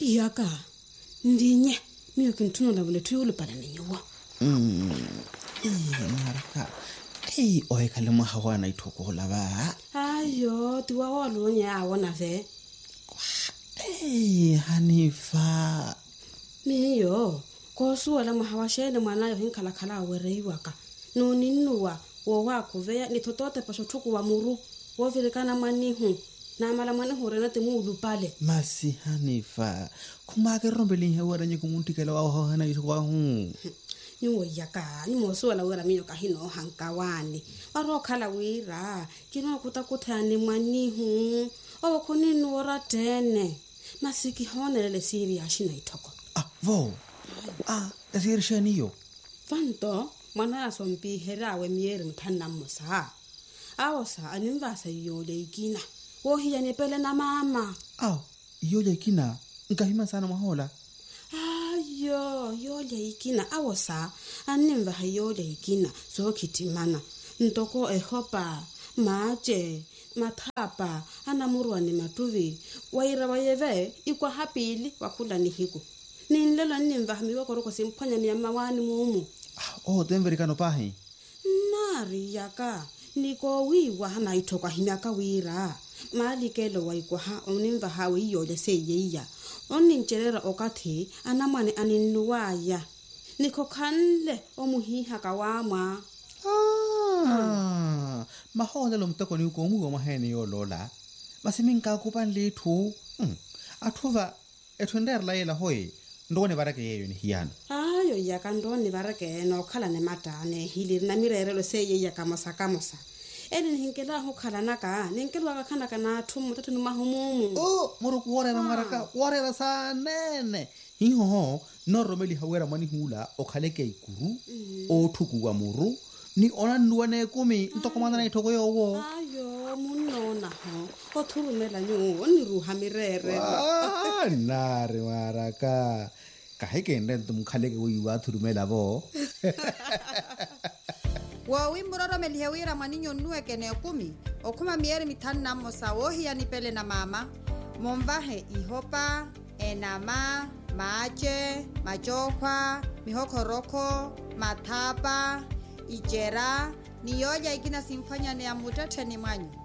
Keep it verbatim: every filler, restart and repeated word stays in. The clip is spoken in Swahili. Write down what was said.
Iyaka. Ndinye. Miyo kintuno la vile tuyulu pala ninyuwa. Mm. Eh, maraka. Eh, oe kalema hawana itoko lava. Ayo, tiwa walo nya awona ve. Eh, Hanifa. Miyo, kosu wala mahawashene mwanayo hinkala kala awere iwaka. Nuninua, wawa kuvea, nitotote pasho tuku wa muru. Wafilikana manihu. Na mala manihu renate muulu pale. Masi Hanifa. Kumake rombeli hawara nye kumuntikela wa hana itoko wa huu. Nyuwa yaka, nyuwa suwala wera miyo kahino hankawani. Waro kala wira, kino kutakutani manihu. Owa kuninu ora tene. Masiki hone lele siri ashina itoko. Ah, vo. Ah, dasiri shaniyo. Fanto, mwana ya sompi herawe miere mtana musa. Awosa, animvasa yole ikina. Wohi ya nepele na mama. Ah, yole ikina. Nkahima sana mahola. Ayo, yole ikina. Awosa, animva yole ikina. So kitimana. Ntoko ehopa, maache, matapa, anamurwa ni matuvi. Waira wayeve, ikwa hapili, wakula ni hiku. Ninlelo nimva hamiwa koroko simponya ni amawani mumu. Ah, oh, temverikano pahi. Nari yaka, niko wiwa hana itoka himiaka wira. Maali kelo waikwa ha, onimva hawe yole seyeya. Onincherera okati, anamane aninuwaya. Niko kanle, omuhiha kawama. Ah, mahola lo mtoko ni ukomu wa mahene yo lola. Masiminka kupan litu. Hmm. Atuva, etuender la yela hoi. Ndone barake yeyo ni hiyano. Ayo yaka ndone barake no kala ne matane hilir na mirere lo seye yaka masaka mosa. Eni hinkela ho kala naka, ninkela ka kana kana tumu tatu mahumumu. Oh, moro kuore na maraka, kuore na sa nene. Hingo ho, no romeli hawera mani hula o kaleke ikuru, o tuku wa muru, ni ona nduane kumi, ntoko mandana itoko yo wo. Ayo, munona ho, o turumela nyu, oni ruha mirere. Ah, nare maraka. Kaheke ndento mkaleke wiwa turumela bo. Wa wimuroro melihewira maninyo nuwe kene kumi okuma mieri mitani na mosa wohi ya nipele na mama momvahe ihopa enama maache machokwa mihokoroko matapa ijera niyoja ikina simfanya ni amutete ni mwanyu